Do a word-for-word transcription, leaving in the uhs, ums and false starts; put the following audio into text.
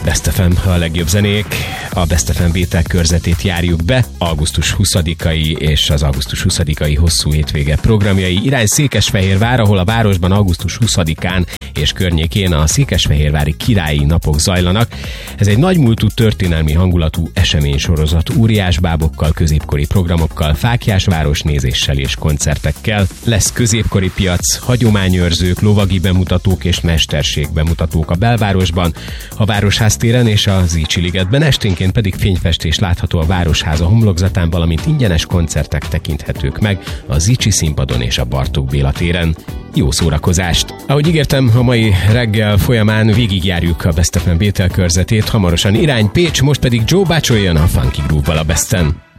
Best ef em, a legjobb zenék. A Best ef em vételkörzetét járjuk be. augusztus huszadikai és az augusztus huszadikai hosszú hétvége programjai. Irány Székesfehérvár, ahol a városban augusztus huszadikán és környékén a székesfehérvári királyi napok zajlanak. Ez egy nagymúltú történelmi hangulatú eseménysorozat, óriásbábokkal, középkori programokkal, fáklyás városnézéssel és koncertekkel. Lesz középkori piac, hagyományőrzők, lovagi bemutatók és mesterségbemutatók a belvárosban, a Városház téren és a Zichy ligetben, esténként pedig fényfestés látható a Városháza homlokzatán, valamint ingyenes koncertek tekinthetők meg a Zichy színpadon és a Bartók Béla téren. Jó szórakozást! Ahogy ígértem, a mai reggel folyamán végigjárjuk a Best ef em vételkörzetét, hamarosan irány Pécs, most pedig Joe Baccio jön a Funky Groove-val a Besten.